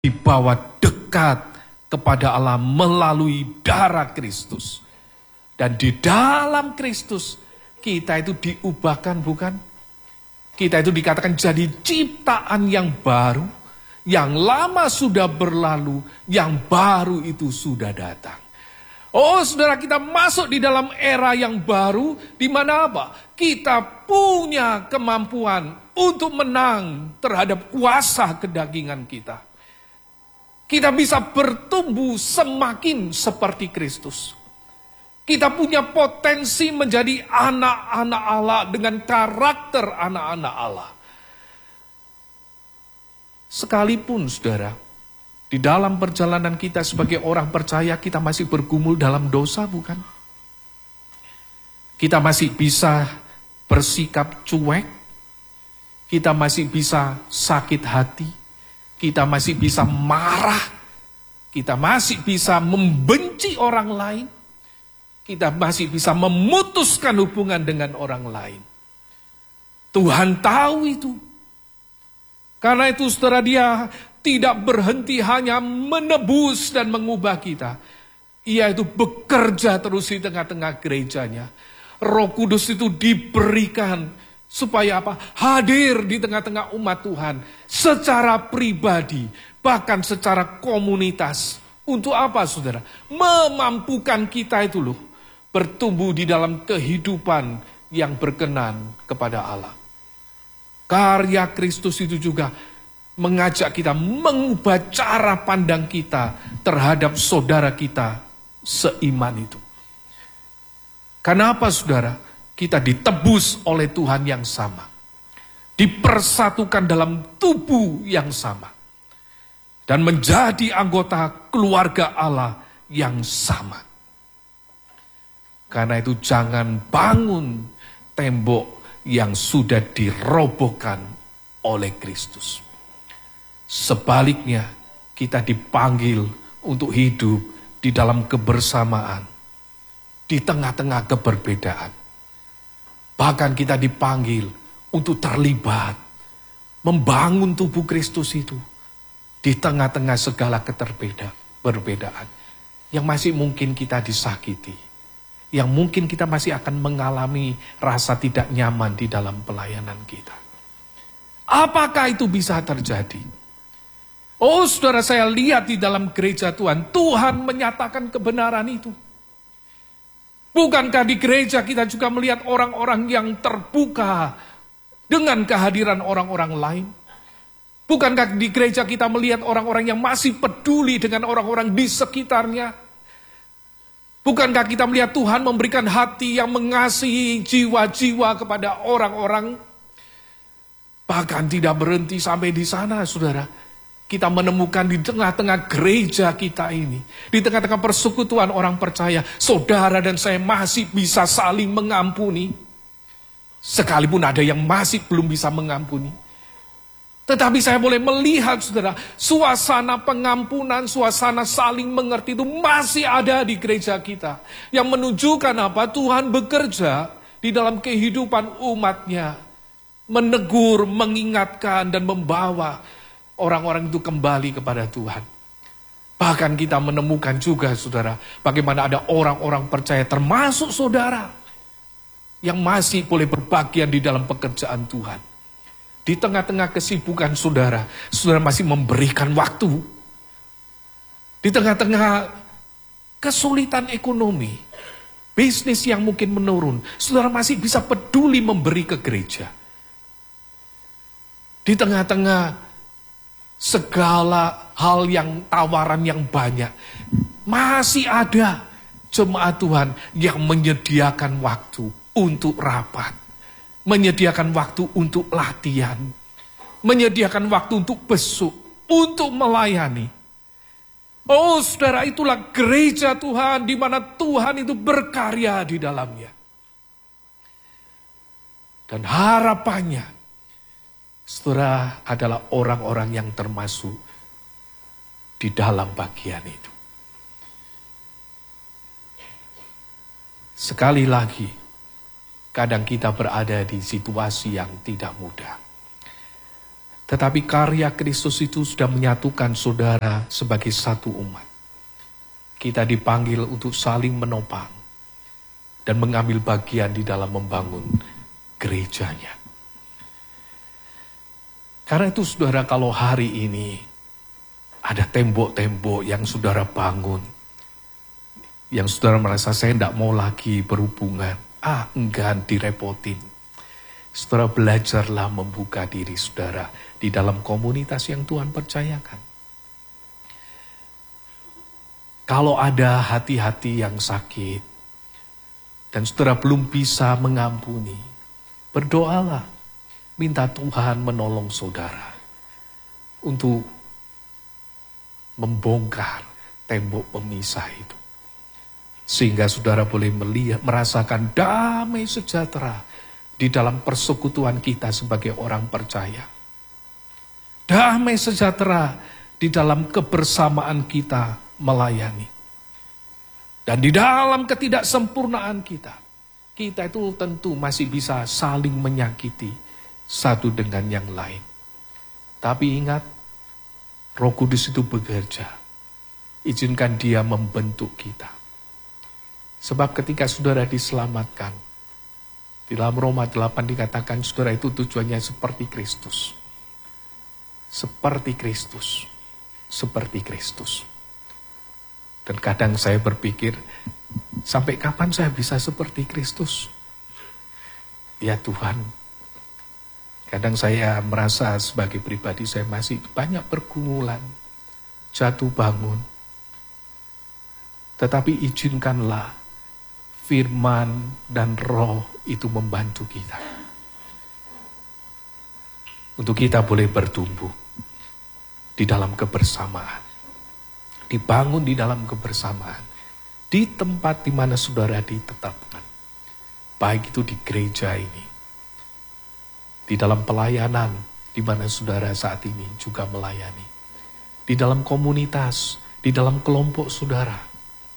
dibawa dekat kepada Allah melalui darah Kristus. Dan di dalam Kristus kita itu diubahkan, bukan? Kita itu dikatakan jadi ciptaan yang baru, yang lama sudah berlalu, yang baru itu sudah datang. Oh saudara, kita masuk di dalam era yang baru, di mana apa? Kita punya kemampuan untuk menang terhadap kuasa kedagingan kita. Kita bisa bertumbuh semakin seperti Kristus. Kita punya potensi menjadi anak-anak Allah dengan karakter anak-anak Allah. Sekalipun saudara, di dalam perjalanan kita sebagai orang percaya, kita masih bergumul dalam dosa, bukan? Kita masih bisa bersikap cuek. Kita masih bisa sakit hati. Kita masih bisa marah. Kita masih bisa membenci orang lain. Kita masih bisa memutuskan hubungan dengan orang lain. Tuhan tahu itu. Karena itu saudara, Dia tidak berhenti hanya menebus dan mengubah kita. Ia itu bekerja terus di tengah-tengah gerejanya. Roh Kudus itu diberikan supaya apa? Hadir di tengah-tengah umat Tuhan secara pribadi, bahkan secara komunitas. Untuk apa saudara? Memampukan kita itu loh bertumbuh di dalam kehidupan yang berkenan kepada Allah. Karya Kristus itu juga mengajak kita mengubah cara pandang kita terhadap saudara kita seiman itu. Kenapa saudara? Kita ditebus oleh Tuhan yang sama. Dipersatukan dalam tubuh yang sama. Dan menjadi anggota keluarga Allah yang sama. Karena itu jangan bangun tembok yang sudah dirobohkan oleh Kristus. Sebaliknya, kita dipanggil untuk hidup di dalam kebersamaan, di tengah-tengah keberbedaan. Bahkan kita dipanggil untuk terlibat, membangun tubuh Kristus itu, di tengah-tengah segala perbedaan, yang masih mungkin kita disakiti, yang mungkin kita masih akan mengalami rasa tidak nyaman di dalam pelayanan kita. Apakah itu bisa terjadi? Oh saudara, saya lihat di dalam gereja Tuhan, Tuhan menyatakan kebenaran itu. Bukankah di gereja kita juga melihat orang-orang yang terbuka dengan kehadiran orang-orang lain? Bukankah di gereja kita melihat orang-orang yang masih peduli dengan orang-orang di sekitarnya? Bukankah kita melihat Tuhan memberikan hati yang mengasihi jiwa-jiwa kepada orang-orang? Bahkan tidak berhenti sampai di sana, saudara. Kita menemukan di tengah-tengah gereja kita ini, di tengah-tengah persekutuan orang percaya, saudara dan saya masih bisa saling mengampuni. Sekalipun ada yang masih belum bisa mengampuni. Tetapi saya boleh melihat, saudara, suasana pengampunan, suasana saling mengerti itu masih ada di gereja kita. Yang menunjukkan apa? Tuhan bekerja di dalam kehidupan umatnya. Menegur, mengingatkan, dan membawa orang-orang itu kembali kepada Tuhan. Bahkan kita menemukan juga, saudara, bagaimana ada orang-orang percaya termasuk saudara yang masih boleh berbagian di dalam pekerjaan Tuhan. Di tengah-tengah kesibukan saudara, saudara masih memberikan waktu. Di tengah-tengah kesulitan ekonomi, bisnis yang mungkin menurun, saudara masih bisa peduli memberi ke gereja. Di tengah-tengah segala hal yang tawaran yang banyak, masih ada jemaat Tuhan yang menyediakan waktu untuk rapat, menyediakan waktu untuk latihan, menyediakan waktu untuk besuk, untuk melayani. Oh saudara, itulah gereja Tuhan di mana Tuhan itu berkarya di dalamnya. Dan harapannya, saudara, adalah orang-orang yang termasuk di dalam bagian itu. Sekali lagi, kadang kita berada di situasi yang tidak mudah. Tetapi karya Kristus itu sudah menyatukan saudara sebagai satu umat. Kita dipanggil untuk saling menopang dan mengambil bagian di dalam membangun gerejanya. Karena itu saudara, kalau hari ini ada tembok-tembok yang saudara bangun, yang saudara merasa saya tidak mau lagi berhubungan, enggan direpotin. Saudara, belajarlah membuka diri saudara di dalam komunitas yang Tuhan percayakan. Kalau ada hati-hati yang sakit, dan saudara belum bisa mengampuni, berdoalah, minta Tuhan menolong saudara untuk membongkar tembok pemisah itu. Sehingga saudara boleh merasakan damai sejahtera di dalam persekutuan kita sebagai orang percaya. Damai sejahtera di dalam kebersamaan kita melayani. Dan di dalam ketidaksempurnaan kita itu tentu masih bisa saling menyakiti satu dengan yang lain. Tapi ingat, Roh Kudus itu bekerja. Izinkan Dia membentuk kita. Sebab ketika saudara diselamatkan, di dalam Roma 8 dikatakan saudara itu tujuannya seperti Kristus. Seperti Kristus. Seperti Kristus. Dan kadang saya berpikir, sampai kapan saya bisa seperti Kristus? Ya Tuhan, kadang saya merasa sebagai pribadi saya masih banyak pergumulan, jatuh bangun. Tetapi izinkanlah firman dan roh itu membantu kita. Untuk kita boleh bertumbuh di dalam kebersamaan. Dibangun di dalam kebersamaan. Di tempat di mana saudara ditetapkan. Baik itu di gereja ini. Di dalam pelayanan di mana saudara saat ini juga melayani. Di dalam komunitas, di dalam kelompok saudara.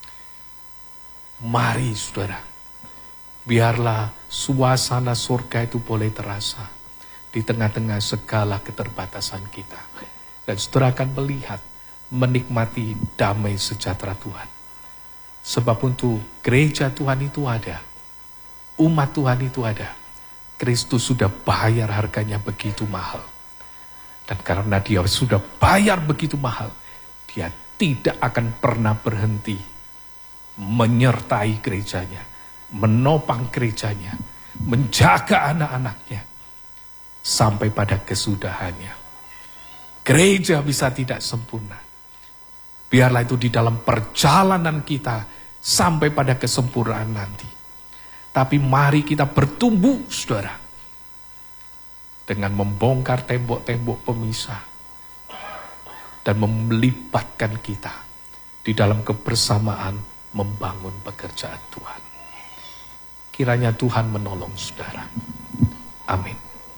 Mari saudara, biarlah suasana surga itu boleh terasa di tengah-tengah segala keterbatasan kita. Dan saudara akan melihat, menikmati damai sejahtera Tuhan. Sebab untuk gereja Tuhan itu ada, umat Tuhan itu ada. Kristus sudah bayar harganya begitu mahal. Dan karena Dia sudah bayar begitu mahal, Dia tidak akan pernah berhenti menyertai gerejanya, menopang gerejanya, menjaga anak-anaknya, sampai pada kesudahannya. Gereja bisa tidak sempurna. Biarlah itu di dalam perjalanan kita sampai pada kesempurnaan nanti. Tapi mari kita bertumbuh, saudara, dengan membongkar tembok-tembok pemisah dan melibatkan kita di dalam kebersamaan membangun pekerjaan Tuhan. Kiranya Tuhan menolong saudara. Amin.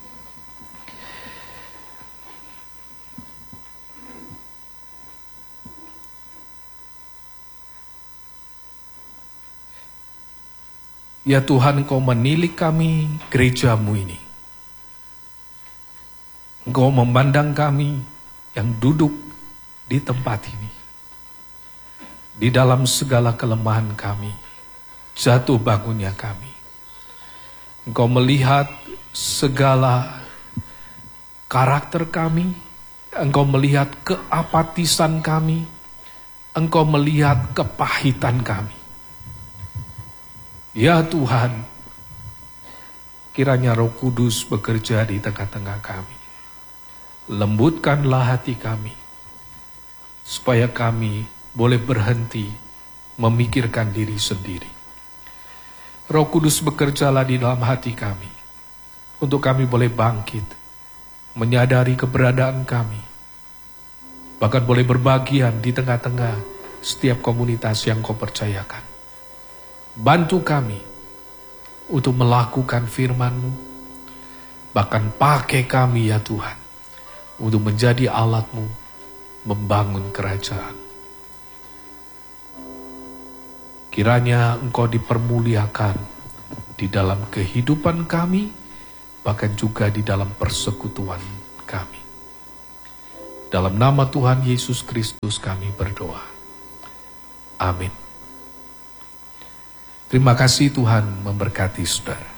Ya Tuhan, Engkau menilik kami, gerejamu ini. Engkau memandang kami yang duduk di tempat ini. Di dalam segala kelemahan kami, jatuh bangunnya kami. Engkau melihat segala karakter kami, Engkau melihat keapatisan kami, Engkau melihat kepahitan kami. Ya Tuhan, kiranya Roh Kudus bekerja di tengah-tengah kami. Lembutkanlah hati kami, supaya kami boleh berhenti memikirkan diri sendiri. Roh Kudus bekerjalah di dalam hati kami, untuk kami boleh bangkit, menyadari keberadaan kami, bahkan boleh berbagian di tengah-tengah setiap komunitas yang Kau percayakan. Bantu kami untuk melakukan firman-Mu, bahkan pakai kami ya Tuhan, untuk menjadi alat-Mu membangun kerajaan. Kiranya Engkau dipermuliakan di dalam kehidupan kami, bahkan juga di dalam persekutuan kami. Dalam nama Tuhan Yesus Kristus kami berdoa. Amin. Terima kasih, Tuhan memberkati saudara.